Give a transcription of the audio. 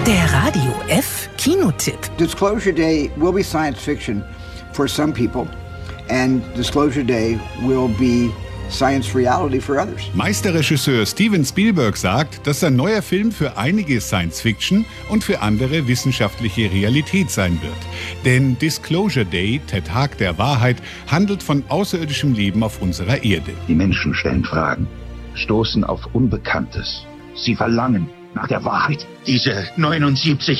Der Radio F Kinotipp. Disclosure Day will be science fiction for some people, and Disclosure Day will be science reality for others. Meisterregisseur Steven Spielberg sagt, dass sein neuer Film für einige Science-Fiction und für andere wissenschaftliche Realität sein wird. Denn Disclosure Day, der Tag der Wahrheit, handelt von außerirdischem Leben auf unserer Erde. Die Menschen stellen Fragen, stoßen auf Unbekanntes. Sie verlangen nach der Wahrheit. Diese 79